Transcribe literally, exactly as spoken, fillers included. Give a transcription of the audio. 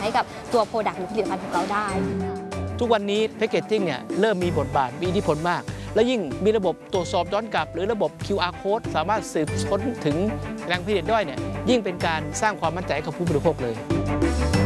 ให้กับตัวโปรดักต์หรือผลิตภัณฑ์ของเราได้ทุกวันนี้แพคเกจจิ้งเนี่ยเริ่มมีบทบาทมีอิทธิพลมากและยิ่งมีระบบตรวจสอบย้อนกลับหรือระบบ คิว อาร์ Code สามารถสืบค้นถึงแหล่งผลิตได้เนี่ยยิ่งเป็นการสร้างความมั่นใจให้กับผู้บริโภคเลย